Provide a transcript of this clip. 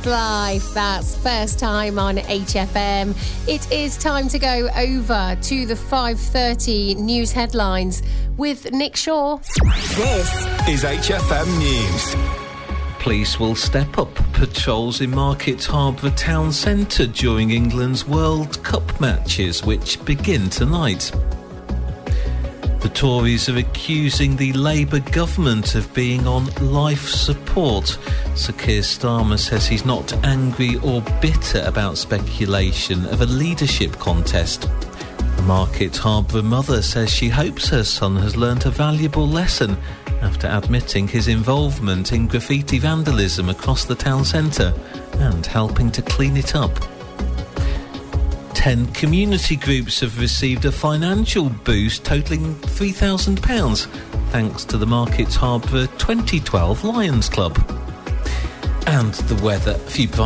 Life. That's first time on HFM. It is time to go over to the 5:30 news headlines with Nick Shaw. This is HFM News. Police will step up patrols in Market Harborough Town Centre during England's World Cup matches, which begin tonight. The Tories are accusing the Labour government of being on life support. Sir Keir Starmer says he's not angry or bitter about speculation of a leadership contest. The Market Harborough mother says she hopes her son has learnt a valuable lesson after admitting his involvement in graffiti vandalism across the town centre and helping to clean it up. 10 community groups have received a financial boost totalling £3,000 thanks to the Market Harborough 2012 Lions Club. And the weather, a few